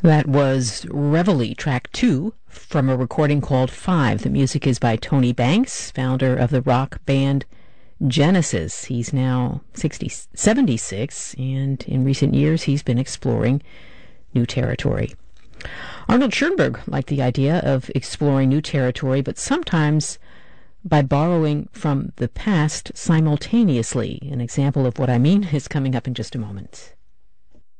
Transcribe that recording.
That was Reveille, track 2, from a recording called Five. The music is by Tony Banks, founder of the rock band Genesis. He's now 76, and in recent years he's been exploring new territory. Arnold Schoenberg liked the idea of exploring new territory, but sometimes by borrowing from the past simultaneously. An example of what I mean is coming up in just a moment.